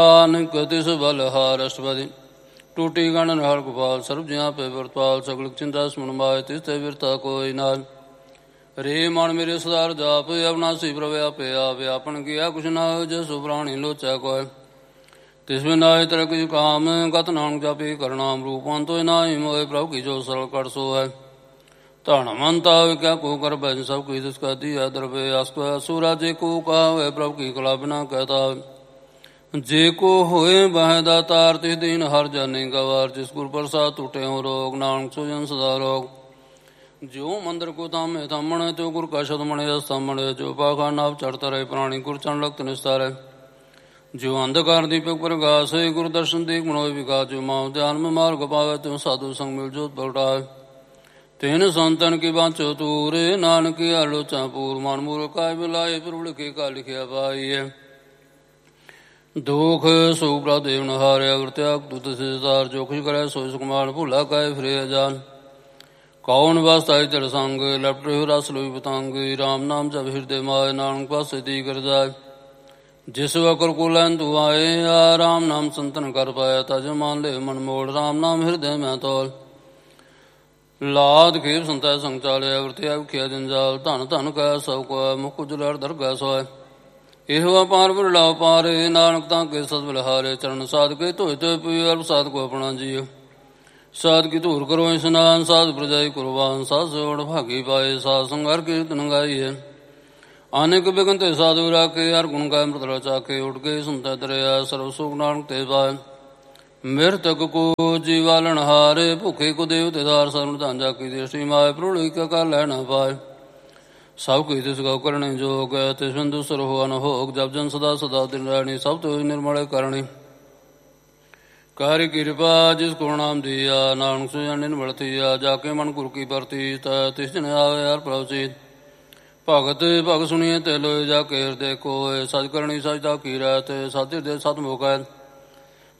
ਨਾਨਕ ਤਿਸ ਬਲ ਹਾਰ ਅਸ਼ਟਪਦੀ ਟੂਟੀ ਗਣ ਨਿਹਾਲ ਗੋਪਾਲ ਸਰਬ ਜਿਆਂ ਪੇ ਵਰਤਪਾਲ ਸਗਲ ਚਿੰਤਾ ਸੁਣ ਮਾਏ ਤਿਸ ਤੇ ਵਿਰਤਾ ਕੋਈ ਨਾਲ ਰੇ ਮਨ ਮੇਰੇ ਸਦਾਰ ਜਾਪ ਅਵਨਾਸੀ ਪ੍ਰਭ ਆਪੇ ਆਪ ਆਪਨ ਕੀਆ ਕੁਛ ਨਾ ਜਸੁ ਪ੍ਰਾਣੀ ਲੋਚੈ ਕੋਇ ਤਿਸ ਬਿਨਾਇ ਤਰਕ ਜੁ ਕਾਮ ਗਤ ਨਾਨਕ ਜਾਪੇ ਕਰਨਾਮ ਰੂਪੰਤੋ ਨਾਹੀ ਮੋਇ ਪ੍ਰਭ ਕੀ ਜੋ ਸਰਲ ਕਰ ਸੋ ਹੈ ਧਨ ਮੰਤਾ ਵਿਕਿਆ ਕੋ ਕਰ ਬੈਨ ਸਭ ਕੀ ਤਿਸ ਕਾ ਦੀਆ ਦਰਬੇ ਅਸੁ ਅਸੁਰਾ ਜੇ ਕੋ ਕਾਵੇ ਪ੍ਰਭ ਕੀ ਕਲਾ ਬਿਨਾ ਕਹਿਤਾ ਜੇ ਕੋ ਹੋਏ ਬਾਹ ਦਾ ਤਾਰ ਤਿਸ ਦੀਨ ਹਰ ਜਾਣੇ ਗਵਾਰ ਜਿਸ ਗੁਰ ਪ੍ਰਸਾਦ ਟੁਟਿਓ ਰੋਗ ਨਾਨਕ ਸੋ ਜਨ ਸਦਾ ਰੋਗ ਜੋ ਮੰਦਰ ਕੋ ਤਾਮੇ ਤਾਮਣ ਤਿਉ ਗੁਰ ਕਾ ਸ਼ਬਦ ਮਣੇ ਸਾਮਣੇ ਜੋ ਪਾਖਾ ਨਾਭ ਚੜਤ ਰਹੇ ਪ੍ਰਾਣੀ ਗੁਰ ਚਰਨ ਲਖਤ ਨਿਸਤਾਰੈ ਜੋ ਅੰਧਕਾਰ ਦੀਪਕ ਪ੍ਰਗਾਸ ਹੈ ਗੁਰ ਦਰਸ਼ਨ ਦੇਖ ਮਨੋਇ ਵਿਕਾਸ ਜੋ ਮਾਉ ਧਿਆਨ ਮੈਂ ਮਾਰਗ ਪਾਵੇ ਤਿਉ ਸਾਧੂ ਸੰਗ ਮਿਲ ਜੋਤ ਪ੍ਰਗਟਾਏ ਤਿਨ ਸੰਤਨ ਕੀ ਬਾਂਚੋ ਤੂਰੇ ਨਾਨਕ ਆਲੋਚਾ ਪੂਰ ਮਨ ਮੂਰ ਕਾਇ ਮਿਲਾਏ ਪ੍ਰਭੁ ਲਿਖੇ ਕਾ ਲਿਖਿਆ ਪਾਈਐ ਦੁਖ ਸੁਖ ਪ੍ਰਭ ਦੇਵ ਨ ਹਾਰਿਆ ਅਗਰ ਤਿਆਗ ਤੁਤ ਸਿਦਾਰ ਜੋ ਕੁਛ ਕਰੈ ਸੋਇ ਸੁਕਮਾਨ ਭੁਲਾ ਕਾਇ ਫਿਰੇ ਜਾਨ ਕੌਣ ਵਸਤਾਈ ਤੇਰੇ ਸੰਗ ਲਪਟ ਰਸ ਲੋਈ ਪਤੰਗ ਰਾਮ ਨਾਮ ਜਪ ਹਿਰਦੇ ਮਾਏ ਨਾਨਕ ਪਾਸੇ ਦੀ ਕਰ ਜਾਏ ਜਿਸ ਵਕਰ ਕੋ ਲੈਨ ਤੂੰ ਆਏ ਆ ਰਾਮ ਨਾਮ ਸੰਤਨ ਕਰ ਪਾਇਆ ਤਜ ਮਾਨ ਲੈ ਮਨ ਮੋੜ ਰਾਮ ਨਾਮ ਹਿਰਦੇ ਮੈਂ ਤੋਲ ਲਾਦ ਖੇਪ ਸੰਤੈ ਸੰਗ ਚਾਲਿਆ ਅਗਰ ਤਿਆਗ ਖਿਆ ਜੰਜਾਲ ਧਨ ਧਨ ਕੈ ਸਭ ਕੋ ਮੁਖ ਉਜਲੜ ਦਰਗਹਿ ਸੋਇ ਇਹੋ ਅਪਾਰ ਬਰਲਾਉ ਪਾਰੇ ਨਾਨਕ ਤਾਂ ਕੇ ਸਦ ਬਲਹਾਰੇ ਚਰਨ ਸਾਧ ਕੇ ਧੋਇ ਤੇ ਪੀਰ ਪ੍ਰਸਾਦ ਕੋ ਆਪਣਾ ਜੀਉ ਸਾਧ ਕੀ ਧੂਰ ਕਰੋ ਇਸਨਾਨ ਸਾਧ ਪ੍ਰਜਾਈ ਕੁਰਬਾਨ ਸਾਧ ਸੋੜ ਭਾਗੀ ਪਾਏ ਸਾਧ ਸੰਗਰ ਕੀਰਤਨ ਗਾਈਏ ਅਨੇਕ ਬਿਗਨ ਤੇ ਸਾਧੂ ਰਾਖੇ ਹਰ ਗੁਣ ਗਾਇ ਅੰਮ੍ਰਿਤ ਰਚਾ ਕੇ ਉੱਠ ਗਏ ਸੁਨਤੇ ਦਰਿਆ ਸਰਬ ਸੁਖ ਨਾਨਕ ਤੇ ਪਾਏ ਮਿਰਤਕ ਕੋ ਜੀਵਾਲਣ ਹਾਰੇ ਭੁਖੇ ਕੋ ਦੇਵ ਤੇ ਦਾਰ ਸਰਨ ਧਾਂਜਾ ਕੀ ਦੇਸੀ ਮਾਏ ਪ੍ਰੋਲੀ ਕਾ ਕਰ ਲੈ ਨਾ ਪਾਏ ਸਭ ਕੋਈ ਤਿਸ ਗਉ ਕਰਨੇ ਜੋਗ ਤਿਸ ਬਿੰਦੂ ਸਰ ਹੋ ਅਨਹੋਗ ਜਪ ਜਨ ਸਦਾ ਸਦਾ ਦਿਨ ਰਹਿਣੀ ਸਭ ਤੋਂ ਨਿਰਮਲ ਕਰਨੀ ਕਾਰਿ ਕਿਰਪਾ ਜਿਸ ਕੋ ਨਾਮ ਦੀਆ ਨਾਨਕ ਸੋ ਜਨ ਨਿਰਮਲ ਥੀਆ ਜਾ ਕੇ ਮਨ ਗੁਰ ਕੀ ਪ੍ਰਤੀ ਤਿਸ ਜਨ ਆਵੇ ਹਰ ਪ੍ਰਭ ਸੀਤ ਭਗਤ ਭਗ ਸੁਣੀਏ ਤੇ ਲੋਏ ਜਾ ਕੇ ਹਿਰਦੇ ਕੋਏ ਸਜ ਕਰਨੀ ਸਜਦਾ ਕੀ ਰਹਿ ਤੇ ਸਾਧਿਰ ਦੇ ਸਤ ਮੁਕੈ